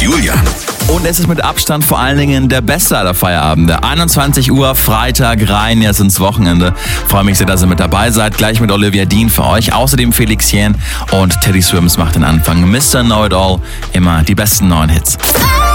Julian. Und es ist mit Abstand vor allen Dingen der beste aller Feierabende. 21 Uhr, Freitag, rein jetzt ins Wochenende. Freue mich sehr, dass ihr mit dabei seid. Gleich mit Olivia Dean für euch. Außerdem Felix Jähn und Teddy Swims macht den Anfang. Mr. Know It All, immer die besten neuen Hits.